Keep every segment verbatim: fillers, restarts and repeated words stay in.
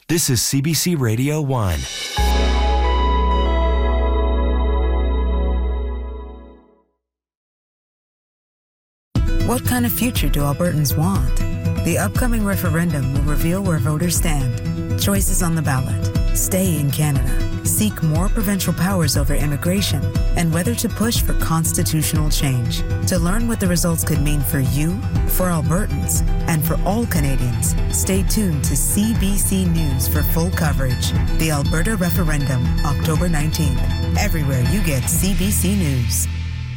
This is C B C Radio one. What kind of future do Albertans want? The upcoming referendum will reveal where voters stand. Choices on the ballot: stay in Canada, seek more provincial powers over immigration, and whether to push for constitutional change. To learn what the results could mean for you, for Albertans, and for all Canadians, stay tuned to C B C News for full coverage. The Alberta Referendum, October nineteenth. Everywhere you get C B C News.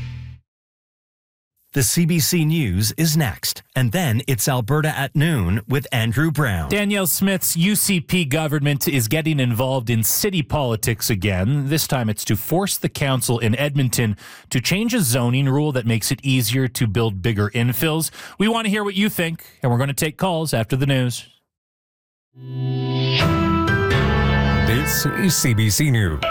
The C B C News is next, and then it's Alberta at noon with Andrew Brown. Danielle Smith's U C P government is getting involved in city politics again. This time it's to force the council in Edmonton to change a zoning rule that makes it easier to build bigger infills. We want to hear what you think, and we're going to take calls after the news. This is C B C News.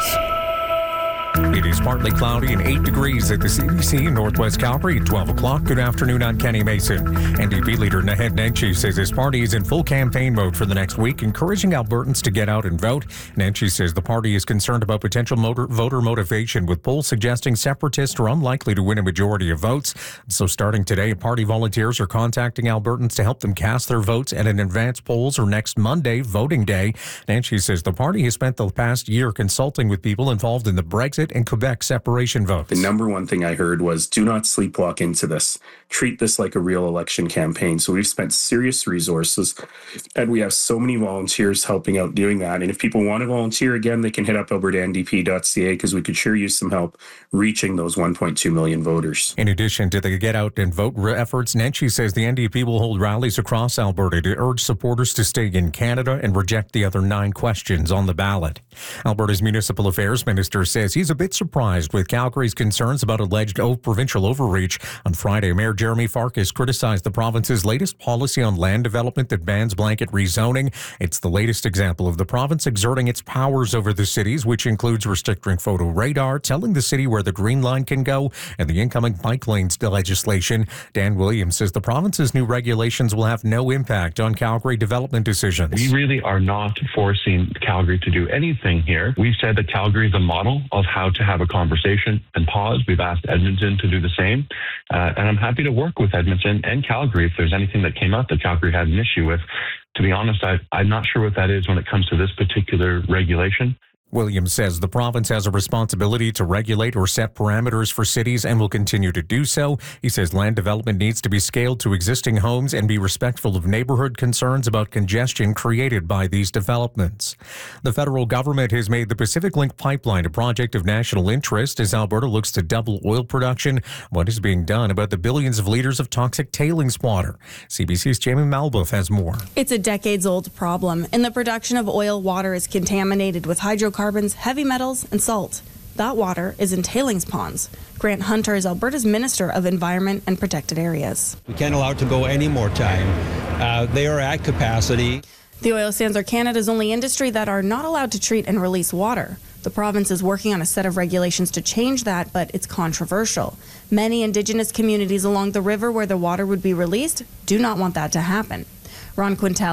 It is partly cloudy and eight degrees at the C B C in Northwest Calgary at twelve o'clock. Good afternoon, I'm Kenny Mason. N D P leader Naheed Nenshi says his party is in full campaign mode for the next week, encouraging Albertans to get out and vote. Nenshi says the party is concerned about potential motor, voter motivation, with polls suggesting separatists are unlikely to win a majority of votes. So starting today, party volunteers are contacting Albertans to help them cast their votes at an advance polls or next Monday, voting day. Nenshi says the party has spent the past year consulting with people involved in the Brexit and Quebec separation votes. The number one thing I heard was, do not sleepwalk into this. Treat this like a real election campaign. So we've spent serious resources, and we have so many volunteers helping out doing that. And if people want to volunteer, again, they can hit up alberta n d p dot c a, because we could sure use some help reaching those one point two million voters. In addition to the get out and vote efforts, Nenshi says the N D P will hold rallies across Alberta to urge supporters to stay in Canada and reject the other nine questions on the ballot. Alberta's Municipal Affairs Minister says he's a bit surprised with Calgary's concerns about alleged provincial overreach. On Friday, Mayor Jeremy Farkas criticized the province's latest policy on land development that bans blanket rezoning. It's the latest example of the province exerting its powers over the cities, which includes restricting photo radar, telling the city where the green line can go, and the incoming bike lanes legislation. Dan Williams says the province's new regulations will have no impact on Calgary development decisions. We really are not forcing Calgary to do anything here. We've said that Calgary is a model of how to have a conversation and pause. We've asked Edmonton to do the same. Uh, and I'm happy to work with Edmonton and Calgary if there's anything that came up that Calgary had an issue with. To be honest, I, I'm not sure what that is when it comes to this particular regulation. Williams says the province has a responsibility to regulate or set parameters for cities and will continue to do so. He says land development needs to be scaled to existing homes and be respectful of neighborhood concerns about congestion created by these developments. The federal government has made the Pacific Link pipeline a project of national interest as Alberta looks to double oil production. What is being done about the billions of liters of toxic tailings water? C B C's Jamie Malbuff has more. It's a decades-old problem, and the production of oil water is contaminated with hydrocarbons. Carbons, heavy metals, and salt. That water is in tailings ponds. Grant Hunter is Alberta's Minister of Environment and Protected Areas. We can't allow it to go any more time. Uh, they are at capacity. The oil sands are Canada's only industry that are not allowed to treat and release water. The province is working on a set of regulations to change that, but it's controversial. Many Indigenous communities along the river where the water would be released do not want that to happen. Ron Quintel